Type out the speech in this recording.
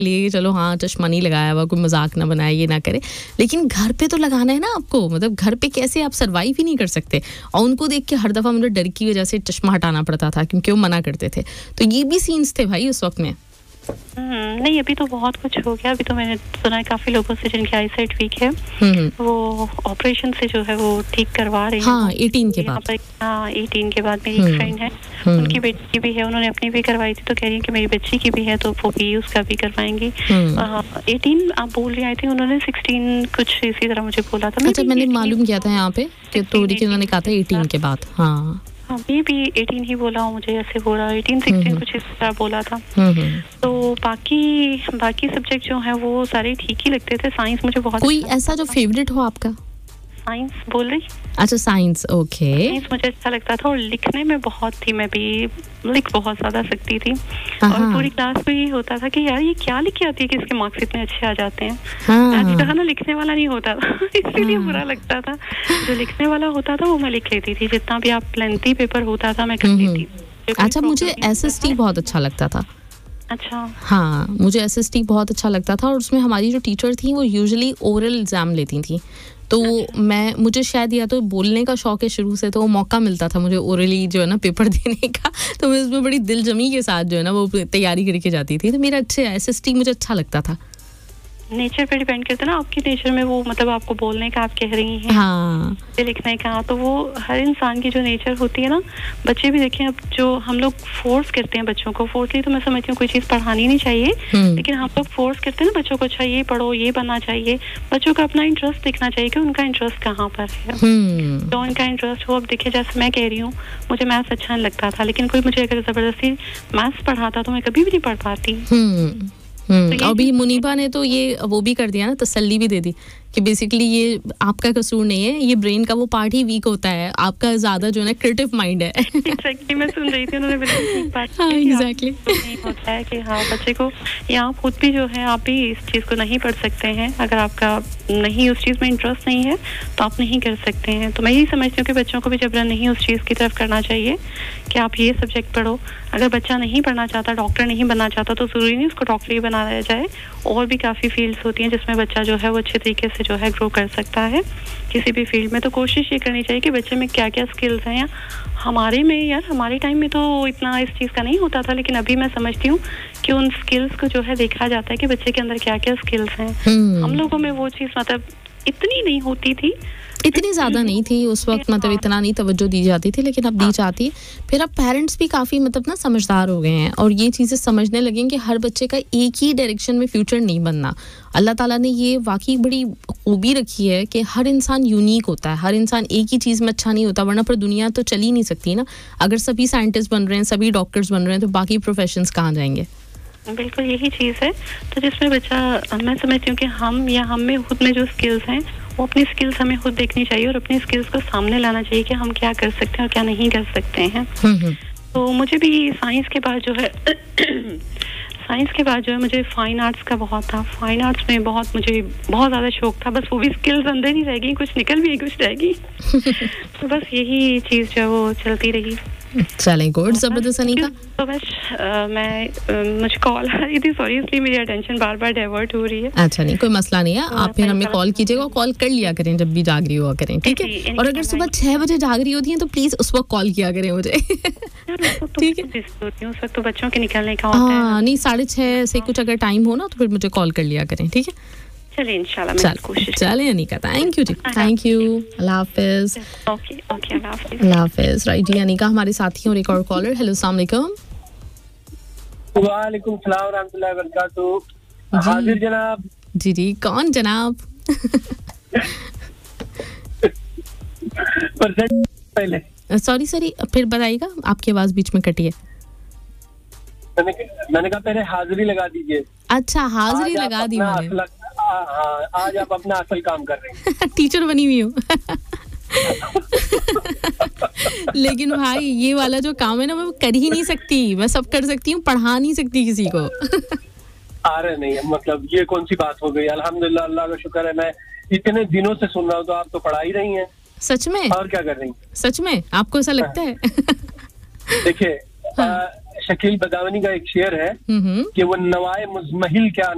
लिए चलो हाँ चश्मा नहीं लगाया हुआ, कोई मजाक ना बनाए, ये ना करे, लेकिन घर पे तो लगाना है ना आपको, मतलब घर पे कैसे आप सरवाइव ही नहीं कर सकते। और उनको देख के हर दफा मुझे डर की वजह से चश्मा हटाना पड़ता था क्योंकि वो मना करते थे। तो ये भी सीन्स थे भाई उस वक्त में। नहीं अभी तो बहुत कुछ हो गया। अभी तो मैंने सुना है काफी लोगों से जिनकी आईसाइट वीक है वो ऑपरेशन से जो है वो ठीक करवा रही है। हाँ 18 के बाद। हाँ 18 के बाद मेरी एक फ्रेंड है, उनकी बेटी की भी है, उन्होंने अपनी भी करवाई थी, तो कह रही है कि मेरी बच्ची की भी है तो वो भी उसका भी करवाएंगी। 18 आप बोल रही आई थी, उन्होंने 16 कुछ इसी तरह मुझे बोला था। अच्छा मैंने मालूम किया था यहाँ पे कि थोड़ी कि उन्होंने कहा था 18 के बाद। हाँ ये भी 18 ही बोला हूँ, मुझे ऐसे हो रहा है 18 16 कुछ इस तरह बोला था। तो बाकी सब्जेक्ट जो है वो सारे ठीक ही लगते थे। साइंस मुझे बहुत कोई ऐसा जो फेवरेट हो आपका? साइंस बोल रही? अच्छा साइंस, ओके। साइंस मुझे अच्छा लगता था और लिखने में बहुत थी, मैं भी लिख बहुत ज्यादा सकती थी। और पूरी क्लास में ये होता था कि यार ये क्या लिख के आती है कि इसके मार्क्स इतने अच्छे आ जाते हैं। मैंने कहा ना लिखने वाला नहीं होता था इसीलिए बुरा लगता था। जो लिखने वाला होता था वो मैं लिख लेती थी, जितना भी आप लेंथी पेपर होता था मैं कर लेती थी। अच्छा मुझे एसएसटी बहुत अच्छा लगता था। अच्छा हाँ मुझे एसएसटी बहुत अच्छा लगता था और उसमें हमारी जो टीचर थी वो यूजुअली ओरल एग्जाम लेती थी। तो मुझे शायद या तो बोलने का शौक है शुरू से, तो मौका मिलता था मुझे ओरली जो है ना पेपर देने का, तो मैं उसमें बड़ी दिलजमी के साथ जो है ना वो तैयारी करके जाती थी। तो मेरा अच्छे एसएसटी मुझे अच्छा लगता था। नेचर पे डिपेंड करता है ना आपकी नेचर में, वो मतलब आपको बोलने का आप कह रही हैं, हाँ लिखने का, तो वो हर इंसान की जो नेचर होती है ना। बच्चे भी देखें, अब जो हम लोग फोर्स करते हैं बच्चों को, फोर्सली तो मैं समझती हूँ कोई चीज़ पढ़ानी नहीं चाहिए, लेकिन हम लोग फोर्स करते हैं ना बच्चों को, अच्छा ये पढ़ो ये बनना चाहिए। बच्चों का अपना इंटरेस्ट दिखना चाहिए कि उनका इंटरेस्ट कहाँ पर है, जो उनका इंटरेस्ट हो। अब देखिए जैसे मैं कह रही हूँ मुझे मैथ्स अच्छा नहीं लगता था, लेकिन कोई मुझे अगर जबरदस्ती मैथ्स पढ़ाता तो मैं कभी भी नहीं पढ़ पाती। तो अभी मुनीबा ने तो ये वो भी कर दिया ना, तसल्ली भी दे दी कि बेसिकली ये आपका कसूर नहीं है, ये ब्रेन का वो पार्ट ही वीक होता है, आपका ज्यादा जो है ना क्रिएटिव माइंड है। एग्जैक्टली मैं सुन रही थी, उन्होंने बिल्कुल ठीक बात की। हाँ एग्जैक्टली नहीं होता है कि हाँ बच्चे को, या आप खुद भी जो है आप भी इस चीज़ को नहीं पढ़ सकते हैं। अगर आपका नहीं उस चीज़ में इंटरेस्ट नहीं है तो आप नहीं कर सकते हैं। तो मैं यही समझती हूँ कि बच्चों को भी जबरन नहीं उस चीज़ की तरफ करना चाहिए कि आप ये सब्जेक्ट पढ़ो। अगर बच्चा नहीं पढ़ना चाहता, डॉक्टर नहीं बनना चाहता, तो ज़रूरी नहीं उसको डॉक्टर ही बनाया जाए। और भी काफ़ी फील्ड्स होती हैं जिसमें बच्चा जो है वो अच्छे तरीके से जो है ग्रो कर सकता है किसी भी फील्ड में। तो कोशिश ये करनी चाहिए कि बच्चे में क्या क्या स्किल्स हैं। या हमारे टाइम में तो इतना इस चीज़ का नहीं होता था, लेकिन अभी मैं समझती हूँ कि उन स्किल्स को जो है देखा जाता है कि बच्चे के अंदर क्या क्या स्किल्स हैं। हम लोगों में वो चीज़ मतलब इतनी नहीं होती थी, इतनी ज़्यादा नहीं थी उस वक्त, मतलब इतना नहीं तवज्जो दी जाती थी, लेकिन अब दी जाती है। फिर अब पेरेंट्स भी काफ़ी मतलब ना समझदार हो गए हैं और ये चीज़ें समझने लगे कि हर बच्चे का एक ही डायरेक्शन में फ्यूचर नहीं बनना। अल्लाह ताला ने ये वाकई बड़ी खूबी रखी है कि हर इंसान यूनिक होता है, हर इंसान एक ही चीज़ में अच्छा नहीं होता, वरना पर दुनिया तो चल ही नहीं सकती ना। अगर सभी साइंटिस्ट बन रहे हैं, सभी डॉक्टर्स बन रहे हैं, तो बाकी प्रोफेशंस कहाँ जाएंगे? बिल्कुल यही चीज़ है। तो जिसमें बच्चा, मैं समझती हूँ कि हम में खुद में जो स्किल्स हैं वो अपनी स्किल्स हमें खुद देखनी चाहिए और अपनी स्किल्स को सामने लाना चाहिए कि हम क्या कर सकते हैं और क्या नहीं कर सकते हैं। तो मुझे भी साइंस के बाद जो है मुझे फाइन आर्ट्स का बहुत था। फाइन आर्ट्स में मुझे बहुत ज़्यादा शौक था, बस वो भी स्किल्स अंदर ही रह गई, कुछ निकल भी कुछ रह गई। तो बस यही चीज़ जो वो चलती रही। चले गुड, जबरदस्त अनीका। तो बस मुझे कॉल आ रही थी, सॉरी, इसलिए मेरी अटेंशन बार-बार डाइवर्ट हो रही है। अच्छा नहीं, कोई मसला नहीं है। आप फिर हमें कॉल कीजिएगा, कॉल कर लिया करें जब भी जाग रही हुआ करें, ठीक है? और अगर सुबह 6 बजे जाग रही होती हैं तो प्लीज उस वक्त कॉल किया करें मुझे, ठीक है? उस वक्त तो बच्चों के निकलने का होता है। हाँ नहीं, 6:30 से कुछ अगर टाइम हो ना तो फिर मुझे कॉल कर लिया करें, ठीक है? चलिए इंशाल्लाह मैं कोशिश। चलिए Anika, thank you ji, thank you, Allah Hafiz. Okay Allah Hafiz. Allah Hafiz. Right जी अनीका हमारे साथी और एक और कॉलर। हेलो अस्सलाम वालेकुम। वालेकुम सलाम व रहमतुल्लाहि व बरकातहू। हाजिर जनाब। जी जी, कौन जनाब? पहले सॉरी फिर बताइएगा, आपकी आवाज बीच में कटी है। मैंने कहा पहले हाजिरी लगा दीजिए। अच्छा, हाजिरी लगा दी मैंने। आज आप अपना असल काम कर रहे हैं। टीचर बनी हुई हूँ। लेकिन भाई ये वाला जो काम है ना, मैं कर ही नहीं सकती। मैं सब कर सकती हूँ, पढ़ा नहीं सकती किसी को। अरे नहीं, मतलब ये कौन सी बात हो गई। अल्हम्दुलिल्लाह, अल्लाह का शुक्र है, मैं इतने दिनों से सुन रहा हूँ, तो आप तो पढ़ा ही रही हैं। सच में? और क्या कर रही हैं? सच में आपको ऐसा लगता है? देखिए, शकील बदावनी का एक शेर है कि वो नवाए मुजमहिल क्या